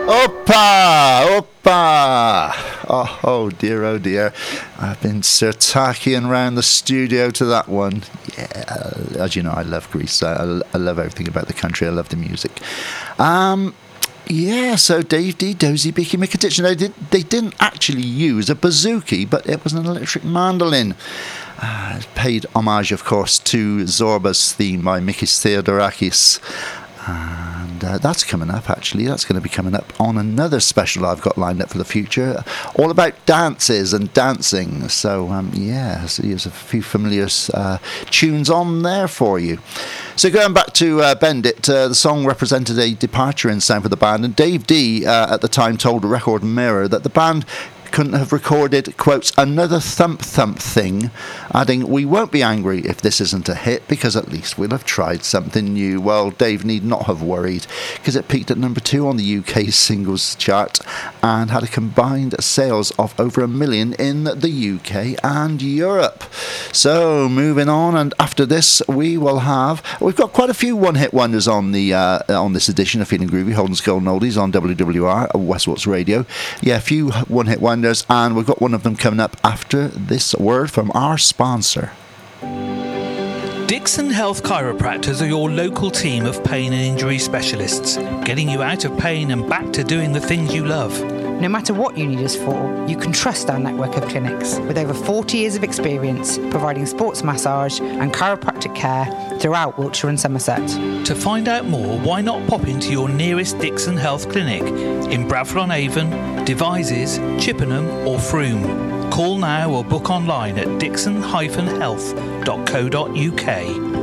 Oppa! Oppa! Oh dear, oh dear. I've been sirtakiing around the studio to that one. Yeah, as you know, I love Greece. I love everything about the country. I love the music. Yeah, so Dave D, Dozy, Bicky, Mikatich, and they didn't actually use a bouzouki, but it was an electric mandolin. Paid homage, of course, to Zorba's theme by Mikis Theodorakis. And that's coming up, actually. That's going to be coming up on another special I've got lined up for the future, all about dances and dancing. So, yeah, so there's a few familiar tunes on there for you. So going back to Bend It, the song represented a departure in sound for the band, and Dave D at the time told Record Mirror that the band couldn't have recorded, quotes, another thump thing, adding, we won't be angry if this isn't a hit because at least we'll have tried something new. Well, Dave need not have worried because it peaked at number 2 on the UK singles chart and had a combined sales of over 1 million in the UK and Europe. So moving on, and after this we've got quite a few one-hit wonders on the on this edition of Feeling Groovy, Holden's Golden Oldies on WWR Westwatch Radio. Yeah, a few one-hit wonders, and we've got one of them coming up after this word from our sponsor. Dixon Health Chiropractors are your local team of pain and injury specialists, getting you out of pain and back to doing the things you love. No matter what you need us for, you can trust our network of clinics with over 40 years of experience providing sports massage and chiropractic care throughout Wiltshire and Somerset. To find out more, why not pop into your nearest Dixon Health clinic in Bradford-on-Avon, Devizes, Chippenham or Frome. Call now or book online at dixon-health.co.uk.